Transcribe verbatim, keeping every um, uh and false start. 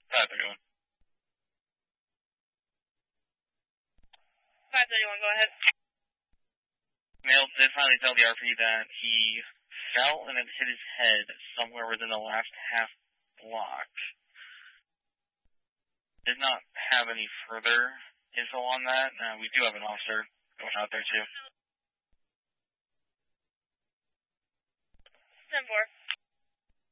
five thirty-one. five thirty-one, go ahead. Male did finally tell the R P that he fell and it hit his head somewhere within the last half block. Did not have any further info on that. Uh, we do have an officer going out there too. ten four.